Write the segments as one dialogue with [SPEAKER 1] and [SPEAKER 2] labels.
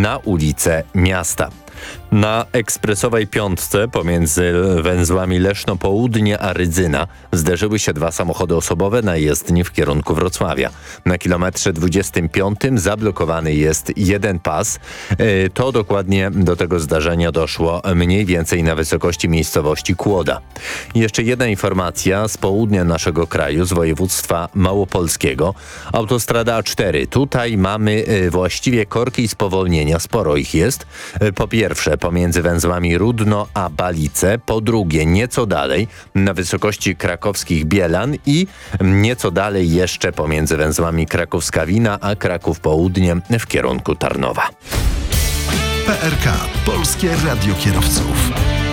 [SPEAKER 1] na ulice miasta. Na ekspresowej piątce pomiędzy węzłami Leszno Południe a Rydzyna zderzyły się dwa samochody osobowe na jezdni w kierunku Wrocławia. Na kilometrze 25 zablokowany jest jeden pas. To dokładnie do tego zdarzenia doszło mniej więcej na wysokości miejscowości Kłoda. Jeszcze jedna informacja z południa naszego kraju, z województwa małopolskiego. Autostrada A4. Tutaj mamy właściwie korki i spowolnienia. Sporo ich jest. Po pierwsze pomiędzy węzłami Rudno a Balice, po drugie nieco dalej na wysokości krakowskich Bielan i nieco dalej jeszcze pomiędzy węzłami Krakowska Wina a Kraków Południe w kierunku Tarnowa.
[SPEAKER 2] PRK, Polskie Radio Kierowców.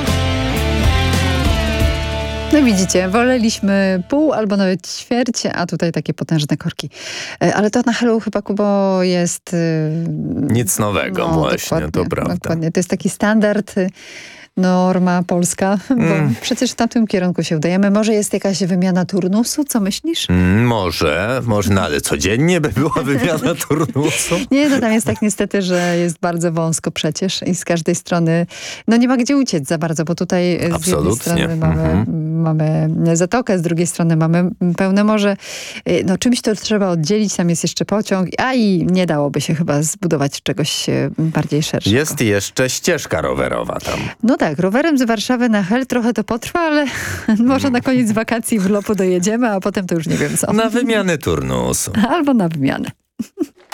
[SPEAKER 3] No widzicie, woleliśmy pół albo nawet ćwierć, a tutaj takie potężne korki. Ale to na Helu chyba, Kubo, jest...
[SPEAKER 1] Nic nowego właśnie, to prawda.
[SPEAKER 3] Dokładnie. To jest taki standard, norma polska, bo przecież w tamtym kierunku się udajemy. Może jest jakaś wymiana turnusu? Co myślisz?
[SPEAKER 1] Może, no ale codziennie by była wymiana turnusu?
[SPEAKER 3] Nie, no tam jest tak niestety, że jest bardzo wąsko przecież i z każdej strony, no nie ma gdzie uciec za bardzo, bo tutaj z jednej strony mamy zatokę, z drugiej strony mamy pełne morze. No czymś to trzeba oddzielić, tam jest jeszcze pociąg, a i nie dałoby się chyba zbudować czegoś bardziej szerszego.
[SPEAKER 1] Jest jeszcze ścieżka rowerowa tam.
[SPEAKER 3] No tak, rowerem z Warszawy na Hel trochę to potrwa, ale może na koniec wakacji w urlopu dojedziemy, a potem to już nie wiem co.
[SPEAKER 1] Na wymianę turnusu.
[SPEAKER 3] Albo na wymianę.